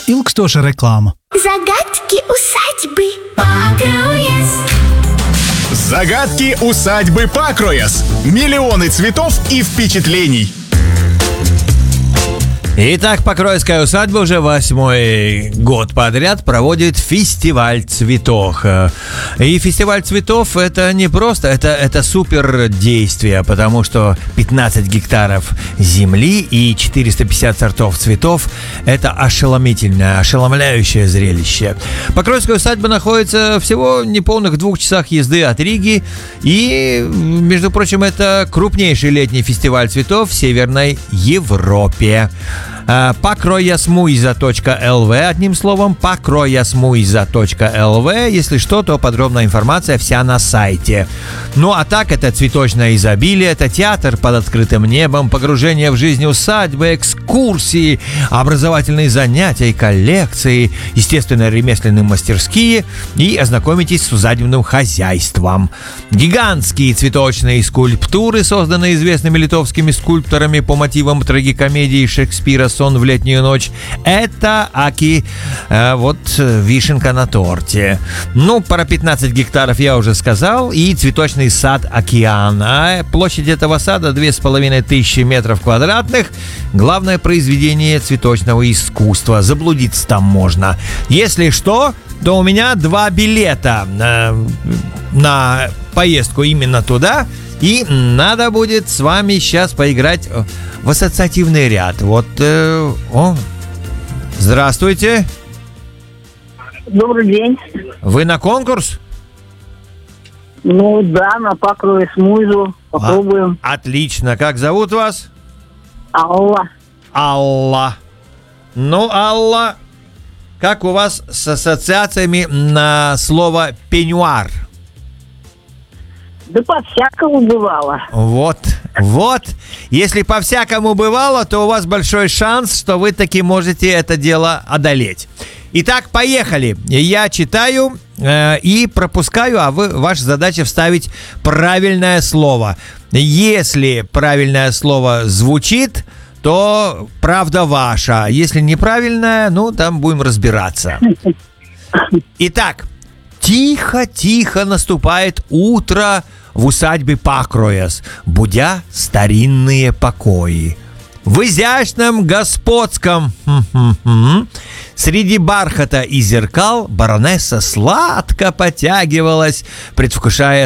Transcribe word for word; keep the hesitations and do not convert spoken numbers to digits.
ilgstoša reklāma. Загадки усадьбы Пакрояс. Загадки усадьбы Пакрояс. Миллионы цветов и впечатлений. Итак, Покровская усадьба уже восьмой год подряд проводит фестиваль цветов. И фестиваль цветов это не просто, это, это супер действие, потому что пятнадцать гектаров земли и четыреста пятьдесят сортов цветов – это ошеломительное, ошеломляющее зрелище. Покровская усадьба находится всего неполных двух часах езды от Риги, и, между прочим, это крупнейший летний фестиваль цветов в Северной Европе. Pakroyasmuiza точка эл ви, одним словом, pakroyasmuiza точка эл ви. Если что, то подробная информация вся на сайте. Ну а так, это цветочное изобилие, это театр под открытым небом, погружение в жизнь усадьбы, экскурсии, образовательные занятия, коллекции, естественно, ремесленные мастерские, и ознакомитесь с усадебным хозяйством. Гигантские цветочные скульптуры, созданные известными литовскими скульпторами по мотивам трагикомедии Шекспира «Сон в летнюю ночь». Это аки э, вот вишенка на торте. Ну, про пятнадцать гектаров я уже сказал. И цветочный сад «Океан». А площадь этого сада две с половиной тысячи метров квадратных. Главное произведение цветочного искусства. Заблудиться там можно. Если что, то у меня два билета э, на поездку именно туда. И надо будет с вами сейчас поиграть в ассоциативный ряд. Вот, э, о, здравствуйте. Добрый день. Вы на конкурс? Ну да, на Pakroyasmuizu. Попробуем. А, отлично. Как зовут вас? Алла. Алла. Ну, Алла, как у вас с ассоциациями на слово пеньюар? Да по-всякому бывало. Вот, вот. Если по-всякому бывало, то у вас большой шанс, что вы таки можете это дело одолеть. Итак, поехали. Я читаю э, и пропускаю, а вы, ваша задача вставить правильное слово. Если правильное слово звучит, то правда ваша. Если неправильное, ну, там будем разбираться. Итак. Тихо-тихо наступает утро в усадьбе Пакрояс, будя старинные покои. В изящном господском среди бархата и зеркал баронесса сладко потягивалась, предвкушая